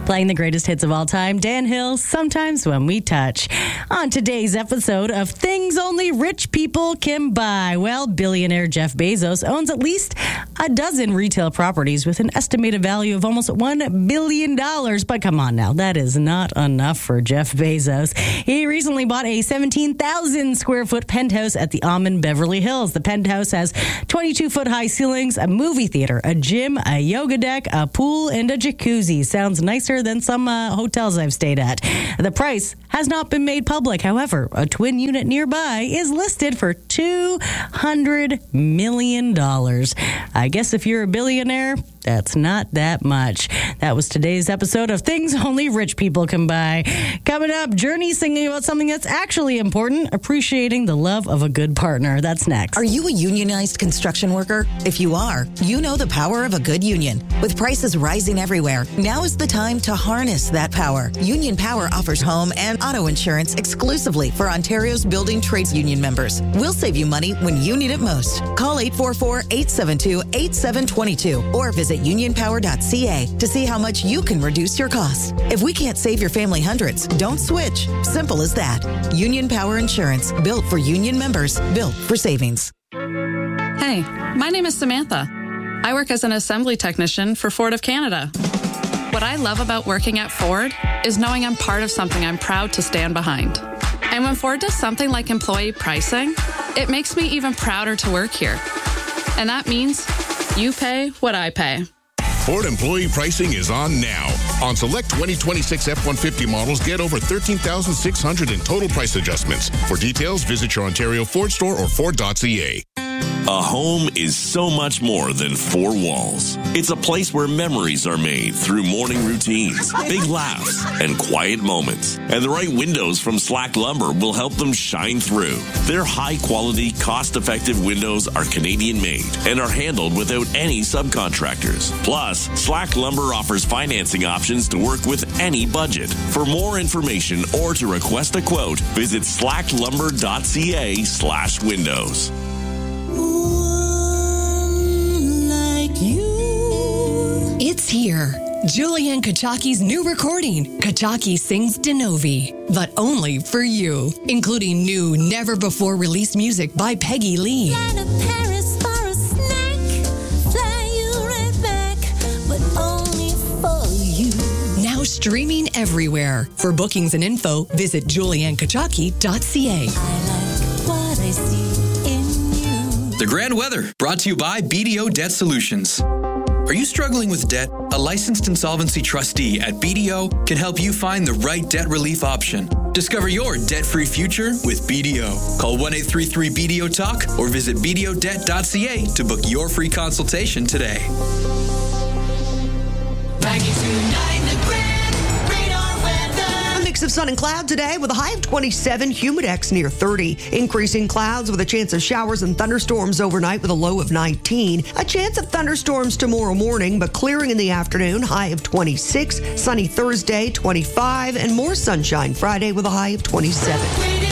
Playing the greatest hits of all time, Dan Hill, Sometimes When We Touch. On today's episode of Things Only Rich People Can Buy. Well, billionaire Jeff Bezos owns at least a dozen retail properties with an estimated value of almost $1 billion. But come on now, that is not enough for Jeff Bezos. He recently bought a 17,000 square foot penthouse at the Aman Beverly Hills. The penthouse has 22-foot high ceilings, a movie theater, a gym, a yoga deck, a pool, and a jacuzzi. Sounds nicer than some hotels I've stayed at. The price has not been made public. However, a twin unit nearby is listed for $200 million. I guess if you're a billionaire, that's not that much. That was today's episode of Things Only Rich People Can Buy. Coming up, Journey singing about something that's actually important, appreciating the love of a good partner. That's next. Are you a unionized construction worker? If you are, you know the power of a good union. With prices rising everywhere, now is the time to harness that power. Union Power offers home and auto insurance exclusively for Ontario's building trades union members. We'll save you money when you need it most. Call 844-872-8722 or visit unionpower.ca to see how much you can reduce your costs. If we can't save your family hundreds, don't switch. Simple as that. Union Power Insurance, built for union members, built for savings. Hey, my name is Samantha. I work as an assembly technician for Ford of Canada. What I love about working at Ford is knowing I'm part of something I'm proud to stand behind. And when Ford does something like employee pricing, it makes me even prouder to work here. And that means you pay what I pay. Ford employee pricing is on now. On select 2026 F-150 models, get over $13,600 in total price adjustments. For details, visit your Ontario Ford store or Ford.ca. A home is so much more than four walls. It's a place where memories are made through morning routines, big laughs, and quiet moments. And the right windows from Slack Lumber will help them shine through. Their high-quality, cost-effective windows are Canadian-made and are handled without any subcontractors. Plus, Slack Lumber offers financing options to work with any budget. For more information or to request a quote, visit slacklumber.ca/windows. It's here. Julian Kachaki's new recording, Kachaki Sings Denovi, but only for you, including new, never-before-released music by Peggy Lee. Fly to Paris for a snack, fly you right back, but only for you. Now streaming everywhere. For bookings and info, visit juliankachaki.ca. I like what I see in you. The Grand Weather, brought to you by BDO Debt Solutions. Are you struggling with debt? A licensed insolvency trustee at BDO can help you find the right debt relief option. Discover your debt-free future with BDO. Call 1-833-BDO-TALK or visit bdodebt.ca to book your free consultation today. 92.9 The Grand Radar Weather. A mix of sun and cloud today with a high of 27, humidex near 30. Increasing clouds with a chance of showers and thunderstorms overnight with a low of 19. A chance of thunderstorms tomorrow morning, but clearing in the afternoon, high of 26. Sunny Thursday, 25, and more sunshine Friday with a high of 27.